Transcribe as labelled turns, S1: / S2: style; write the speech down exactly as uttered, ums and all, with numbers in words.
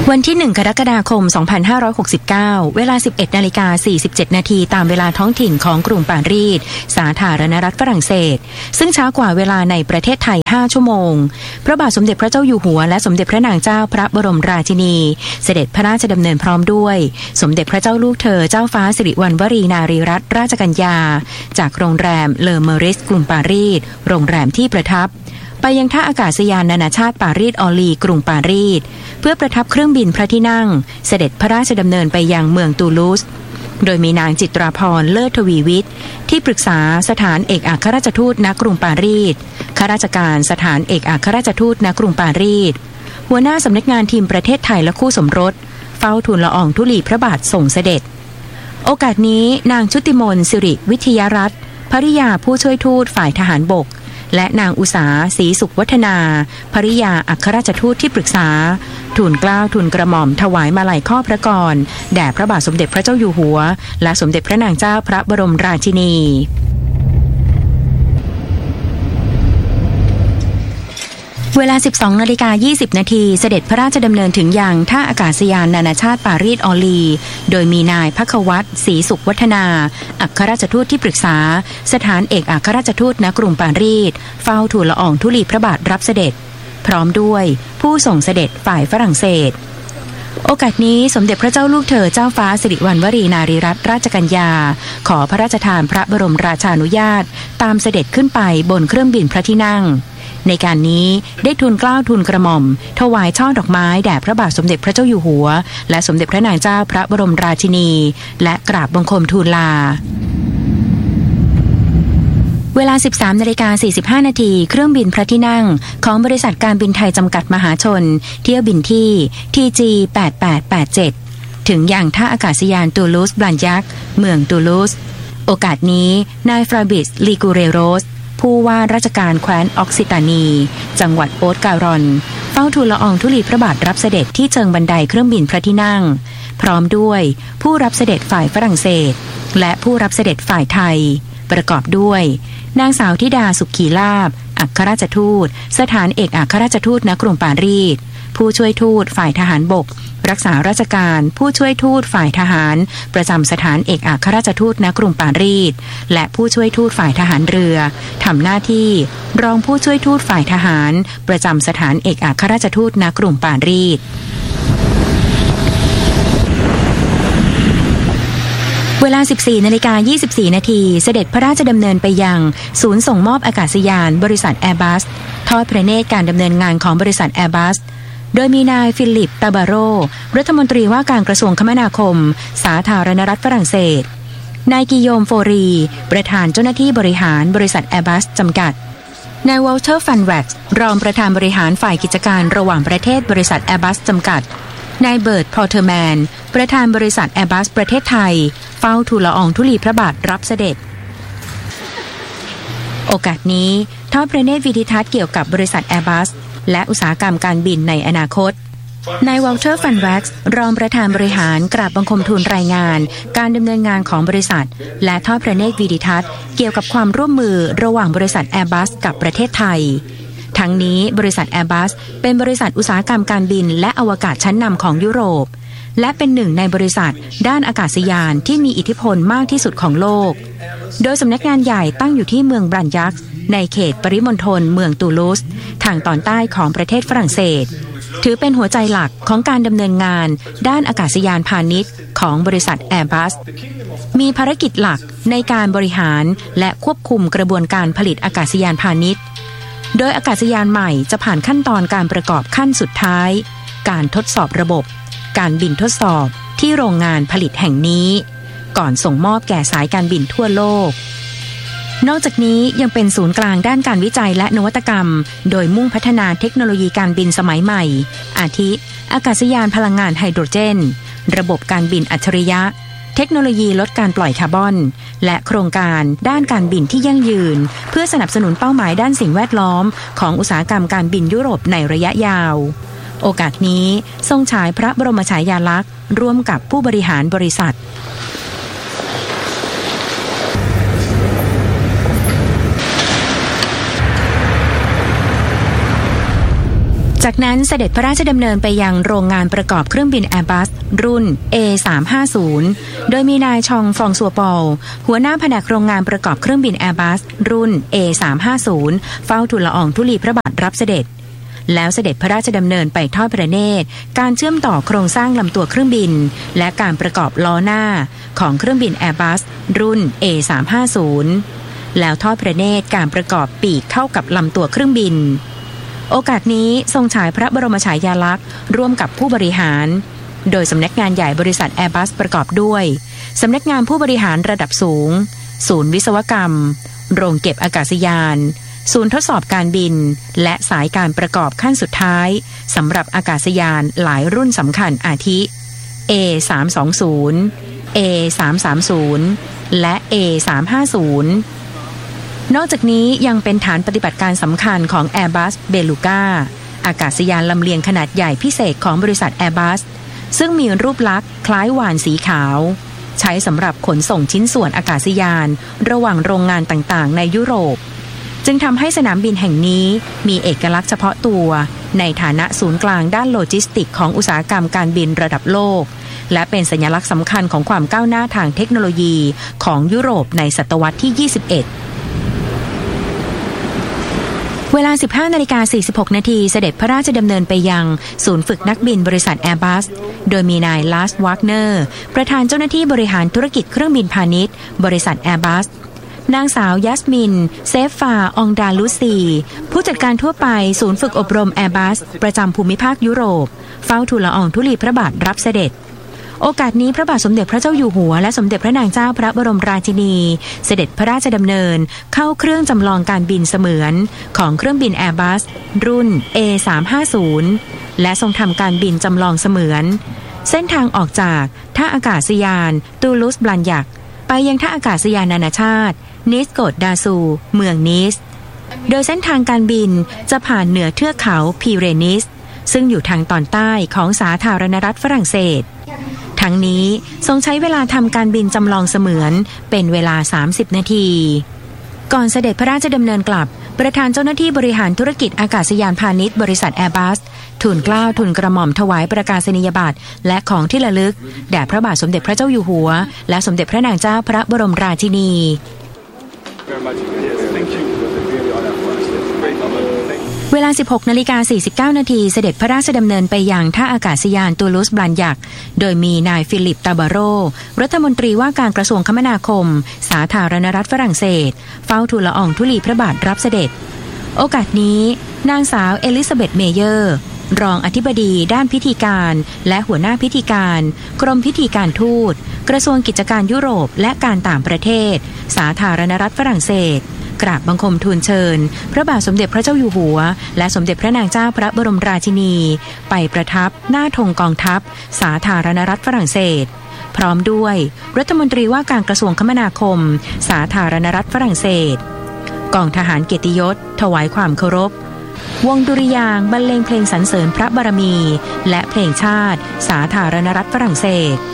S1: วันที่หนึ่งกรกฎาคมสองพันห้าร้อยหกสิบเก้าเวลา สิบเอ็ดนาฬิกาสี่สิบเจ็ดนาทีตามเวลาท้องถิ่นของกรุงปารีสสาธารณรัฐฝรั่งเศสซึ่งช้ากว่าเวลาในประเทศไทยห้าชั่วโมงพระบาทสมเด็จพระเจ้าอยู่หัวและสมเด็จพระนางเจ้าพระบรมราชินีเสด็จพระราชดำเนินพร้อมด้วยสมเด็จพระเจ้าลูกเธอเจ้าฟ้าสิริวัณวรีนารีรัตนราชกัญญาจากโรงแรมเลอเมอริสกรุงปารีสโรงแรมที่ประทับไปยังท่าอากาศยานนานาชาติปารีสออลีกรุงปารีสเพื่อประทับเครื่องบินพระที่นั่งเสด็จพระราชดำเนินไปยังเมืองตูลูสโดยมีนางจิตราพรเลิศทวีวิทย์ที่ปรึกษาสถานเอกอัครราชทูตณกรุงปารีสข้าราชการสถานเอกอัครราชทูตณกรุงปารีสหัวหน้าสำนักงานทีมประเทศไทยและคู่สมรสเฝ้าทูลละอองธุลีพระบาทส่งเสด็จโอกาสนี้นางชุติมนต์สิริวิทยารัตน์ภริยาผู้ช่วยทูตฝ่ายทหารบกและนางอุษาศรีสุขวัฒนาภริยาอัครราชทูตที่ปรึกษาทูลเกล้าทูลกระหม่อมถวายมาลัยข้อพระกรแด่พระบาทสมเด็จพระเจ้าอยู่หัวและสมเด็จพระนางเจ้าพระบรมราชินีเวลา สิบสองนาฬิกายี่สิบนาทีเสด็จพระราชดำเนินถึงยังท่าอากาศยานนานาชาติปารีสออลีโดยมีนายภัควัตรศรีสุขวัฒนาอัครราชทูตที่ปรึกษาสถานเอกอัครราชทูตณกรุงปารีสเฝ้าทูลละอองธุลีพระบาทรับเสด็จพร้อมด้วยผู้ส่งเสด็จฝ่ายฝรั่งเศสโอกาสนี้สมเด็จพระเจ้าลูกเธอเจ้าฟ้าสิริวัณวรีนารีรัตนราชกัญญาขอพระราชทานพระบรมราชานุญาตตามเสด็จขึ้นไปบนเครื่องบินพระที่นั่งในการนี้ได้ทูลเกล้าทูลกระหม่อมถวายช่อดอกไม้แด่พระบาทสมเด็จพระเจ้าอยู่หัวและสมเด็จพระนางเจ้าพระบรมราชินีและกราบบังคมทูลลาเวลา สิบสามนาฬิกาสี่สิบห้านาทีเครื่องบินพระที่นั่งของบริษัทการบินไทยจำกัดมหาชนเที่ยวบินที่ ที จี แปดแปดแปดเจ็ด ถึงยังท่าอากาศยานตูลูสบลันยักเมืองตูลูสโอกาสนี้นายฟราบิสลีกูเรโรสผู้ว่าราชการแคว้นออกซิตานีจังหวัดโอตการอนเฝ้าทูลละอองธุลีพระบาทรับเสด็จที่เชิงบันไดเครื่องบินพระที่นั่งพร้อมด้วยผู้รับเสด็จฝ่ายฝรั่งเศสและผู้รับเสด็จฝ่ายไทยประกอบด้วยนางสาวธิดาสุขีลาภอัครราชทูตสถานเอกอัครราชทูตณกรุงปารีสผู้ช่วยทูตฝ่ายทหารบกรักษาราชการผู้ช่วยทูตฝ่ายทหารประจำสถานเอกอัครราชทูตณกรุงปารีสและผู้ช่วยทูตฝ่ายทหารเรือทำหน้าที่รองผู้ช่วยทูตฝ่ายทหารประจำสถานเอกอัครราชทูตณกรุงปารีสเวลา สิบสี่นาฬิกายี่สิบสี่นาทีเสด็จพระราชดำเนินไปยังศูนย์ส่งมอบอากาศยานบริษัทแอร์บัสทอดพระเนตรการดำเนินงานของบริษัทแอร์บัสโดยมีนายฟิลิปตาบาโรรัฐมนตรีว่าการกระทรวงคมนาคมสาธารณรัฐฝรั่งเศสนายกิโยมโฟรีประธานเจ้าหน้าที่บริหารบริษัทแอร์บัสจำกัดนายวอลเทอร์ฟันแว็กซ์รองประธานบริหารฝ่ายกิจการระหว่างประเทศบริษัทแอร์บัสจำกัดนายเบิร์ตพอเทอร์แมนประธานบริษัทแอร์บัสประเทศไทยเฝ้าทูลละอองธุลีพระบาทรับเสด็จโอกาสนี้ทอดพระเนตรวิดิทัศน์เกี่ยวกับบริษัทแอร์บัสและอุตสาหกรรมการบินในอนาคตนายวอลเทอร์ฟันแว็กซ์รองประธานบริหารกราบบังคมทูลรายงานการดำเนินงานของบริษัทและทอดพระเนตรวิดิทัศน์เกี่ยวกับความร่วมมือระหว่างบริษัทแอร์บัสกับประเทศไทยทั้งนี้บริษัทแอร์บัสเป็นบริษัทอุตสาหกรรมการบินและอวกาศชั้นนำของยุโรปและเป็นหนึ่งในบริษัทด้านอากาศยานที่มีอิทธิพลมากที่สุดของโลกโดยสำนักงานใหญ่ตั้งอยู่ที่เมืองบรันยักในเขตปริมณฑลเมืองตูลูสทางตอนใต้ของประเทศฝรั่งเศสถือเป็นหัวใจหลักของการดำเนินงานด้านอากาศยานพาณิชย์ของบริษัทแอร์บัสมีภารกิจหลักในการบริหารและควบคุมกระบวนการผลิตอากาศยานพาณิชย์โดยอากาศยานใหม่จะผ่านขั้นตอนการประกอบขั้นสุดท้ายการทดสอบระบบการบินทดสอบที่โรงงานผลิตแห่งนี้ก่อนส่งมอบแก่สายการบินทั่วโลกนอกจากนี้ยังเป็นศูนย์กลางด้านการวิจัยและนวัตกรรมโดยมุ่งพัฒนาเทคโนโลยีการบินสมัยใหม่อาทิอากาศยานพลังงานไฮโดรเจนระบบการบินอัจฉริยะเทคโนโลยีลดการปล่อยคาร์บอนและโครงการด้านการบินที่ยั่งยืนเพื่อสนับสนุนเป้าหมายด้านสิ่งแวดล้อมของอุตสาหกรรมการบินยุโรปในระยะยาวโอกาสนี้ทรงฉายพระบรมฉายาลักษณ์ร่วมกับผู้บริหารบริษัทจากนั้นเสด็จพระราชดำเนินไปยังโรงงานประกอบเครื่องบิน Airbus รุ่น เอ สามห้าศูนย์ โดยมีนายชองฟองซัวปอลหัวหน้าแผนกโรงงานประกอบเครื่องบิน Airbus รุ่น เอ สามห้าศูนย์ เฝ้าทูลละอองธุลีพระบาทรับเสด็จแล้วเสด็จพระราชดำเนินไปทอดพระเนตรการเชื่อมต่อโครงสร้างลำตัวเครื่องบินและการประกอบล้อหน้าของเครื่องบิน Airbus รุ่น เอ สามห้าศูนย์ แล้วทอดพระเนตรการประกอบปีกเข้ากับลำตัวเครื่องบินโอกาสนี้ทรงฉายพระบรมฉายาลักษณ์ร่วมกับผู้บริหารโดยสำนักงานใหญ่บริษัท Airbus ประกอบด้วยสำนักงานผู้บริหารระดับสูงศูนย์วิศวกรรมโรงเก็บอากาศยานศูนย์ทดสอบการบินและสายการประกอบขั้นสุดท้ายสำหรับอากาศยานหลายรุ่นสำคัญอาทิ เอ สามสองศูนย์ เอ สามสามศูนย์ และ เอ สามห้าศูนย์ นอกจากนี้ยังเป็นฐานปฏิบัติการสำคัญของ Airbus Beluga อากาศยานลำเลียงขนาดใหญ่พิเศษของบริษัท Airbus ซึ่งมีรูปลักษณ์คล้ายวาฬสีขาวใช้สำหรับขนส่งชิ้นส่วนอากาศยานระหว่างโรงงานต่างๆในยุโรปจึงทำให้สนามบินแห่งนี้มีเอกลักษณ์เฉพาะตัวในฐานะศูนย์กลางด้านโลจิสติกของอุตสาหกรรมการบินระดับโลกและเป็นสัญลักษณ์สำคัญของความก้าวหน้าทางเทคโนโลยีของยุโรปในศตวรรษที่ ยี่สิบเอ็ดเวลา สิบห้านาฬิกาสี่สิบหกนาทีเสด็จพระราชดำเนินไปยังศูนย์ฝึกนักบินบริษัท Airbus โดยมีนายลาสวากเนอร์ประธานเจ้าหน้าที่บริหารธุรกิจเครื่องบินพาณิชย์บริษัท Airbus นางสาวยัสมินเซฟฟาองดาลูซีผู้จัดการทั่วไปศูนย์ฝึกอบรม Airbus ประจำภูมิภาคยุโรปเฝ้าทูลละอองธุลีพระบาทรับเสด็จโอกาสนี้พระบาทสมเด็จพระเจ้าอยู่หัวและสมเด็จพระนางเจ้าพระบรมราชินีเสด็จพระราชดำเนินเข้าเครื่องจำลองการบินเสมือนของเครื่องบิน Airbus รุ่น เอ สามห้าศูนย์ และทรงทำการบินจำลองเสมือนเส้นทางออกจากท่าอากาศยานตูลูสบลันยักไปยังท่าอากาศยานนานาชาตินิสโกดดาซูเมืองนิสโดยเส้นทางการบินจะผ่านเหนือเทือกเขาพีเรนีสซึ่งอยู่ทางตอนใต้ของสาธารณรัฐฝรั่งเศสทั้งนี้ทรงใช้เวลาทำการบินจำลองเสมือนเป็นเวลาสามสิบนาทีก่อนเสด็จพระราชดำเนินกลับประธานเจ้าหน้าที่บริหารธุรกิจอากาศยานพาณิชย์บริษัท Airbus ทูลเกล้าทูลกระหม่อมถวายประกาศนียบัตรและของที่ระลึกแด่พระบาทสมเด็จพระเจ้าอยู่หัวและสมเด็จพระนางเจ้าพระบรมราชินีเวลา สิบหกนาฬิกาสี่สิบเก้านาทีเสด็จพระราชดำเนินไปยังท่าอากาศยานตูลูสบลันยักโดยมีนายฟิลิปตาบาโรรัฐมนตรีว่าการกระทรวงคมนาคมสาธารณรัฐฝรั่งเศสเฝ้าทูลละอองธุลีพระบาทรับเสด็จโอกาสนี้นางสาวเอลิซาเบธเมเยอร์รองอธิบดีด้านพิธีการและหัวหน้าพิธีการกรมพิธีการทูตกระทรวงกิจการยุโรปและการต่างประเทศสาธารณรัฐฝรั่งเศสกราบบังคมทูลเชิญพระบาทสมเด็จพระเจ้าอยู่หัวและสมเด็จพระนางเจ้าพระบรมราชินีไปประทับหน้าธงกองทัพสาธารณรัฐฝรั่งเศสพร้อมด้วยรัฐมนตรีว่าการกระทรวงคมนาคมสาธารณรัฐฝรั่งเศสกองทหารเกียรติยศถวายความเคารพวงดุริยางค์บรรเลงเพลงสรรเสริญพระบารมีและเพลงชาติสาธารณรัฐฝรั่งเศส